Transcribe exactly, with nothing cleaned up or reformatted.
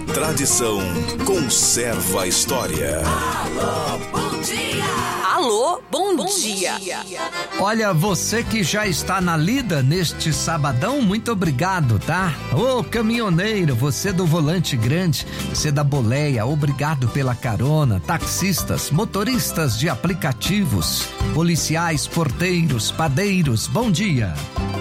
Tradição conserva a história. Alô, bom dia! Alô, bom, bom dia. dia! Olha, você que já está na lida neste sabadão, muito obrigado, tá? Ô, caminhoneiro, você do volante grande, você da boleia, obrigado pela carona. Taxistas, motoristas de aplicativos, policiais, porteiros, padeiros, bom dia!